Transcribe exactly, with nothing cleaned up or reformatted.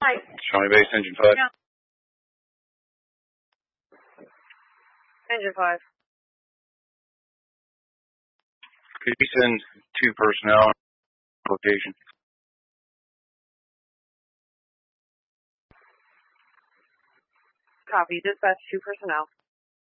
Hi. Shawnee Base, Engine five. Yeah. Engine five. Could you send two personnel location? Copy. Dispatch two personnel.